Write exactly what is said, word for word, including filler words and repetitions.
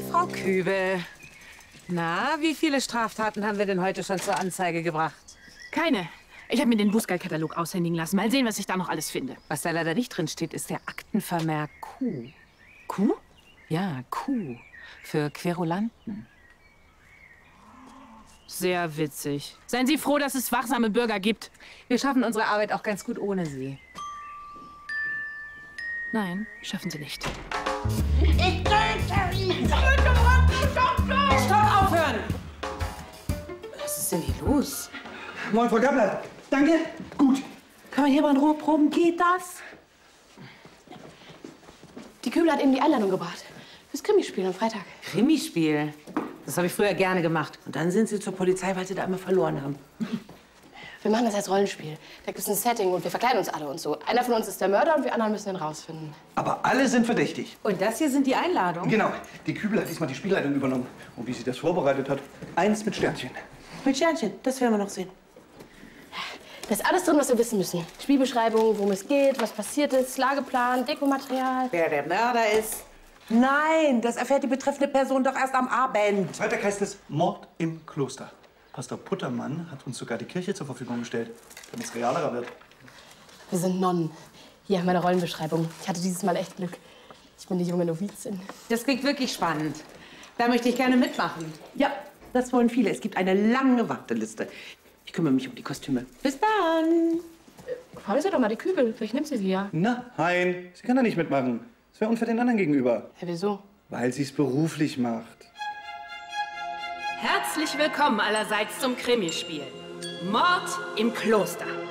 Frau Kübel. Na, wie viele Straftaten haben wir denn heute schon zur Anzeige gebracht? Keine. Ich habe mir den Bußgeldkatalog aushändigen lassen. Mal sehen, was ich da noch alles finde. Was da leider nicht drin steht, ist der Aktenvermerk Q. Q? Ja, Q. Für Querulanten. Sehr witzig. Seien Sie froh, dass es wachsame Bürger gibt. Wir schaffen unsere Arbeit auch ganz gut ohne Sie. Nein, schaffen Sie nicht. Ich töte ihn! Stopp, aufhören! Was ist denn hier los? Moin, Frau Gabbler. Danke. Gut. Kann man hier mal in Ruhe proben? Geht das? Die Kübel hat eben die Einladung gebracht. Fürs Krimispiel am Freitag. Krimispiel? Das habe ich früher gerne gemacht. Und dann sind Sie zur Polizei, weil Sie da immer verloren haben. Wir machen das als Rollenspiel. Da gibt es ein Setting und wir verkleiden uns alle und so. Einer von uns ist der Mörder und wir anderen müssen ihn rausfinden. Aber alle sind verdächtig. Und das hier sind die Einladungen? Genau. Die Kübel hat diesmal die Spielleitung übernommen. Und wie sie das vorbereitet hat, eins mit Sternchen. Mit Sternchen, das werden wir noch sehen. Da ist alles drin, was wir wissen müssen. Spielbeschreibung, worum es geht, was passiert ist, Lageplan, Dekomaterial. Wer der Mörder ist? Nein, das erfährt die betreffende Person doch erst am Abend. Freitag heißt es Mord im Kloster. Pastor Puttermann hat uns sogar die Kirche zur Verfügung gestellt, damit es realerer wird. Wir sind Nonnen. Hier, meine Rollenbeschreibung. Ich hatte dieses Mal echt Glück. Ich bin die junge Novizin. Das klingt wirklich spannend. Da möchte ich gerne mitmachen. Ja, das wollen viele. Es gibt eine lange Warteliste. Ich kümmere mich um die Kostüme. Bis dann. Fragen Sie doch mal die Kübel. Vielleicht nimmt sie sie ja. Nein, sie kann da nicht mitmachen. Das wäre unfair den anderen gegenüber. Ja, wieso? Weil sie es beruflich macht. Herzlich willkommen allerseits zum Krimispiel. Mord im Kloster.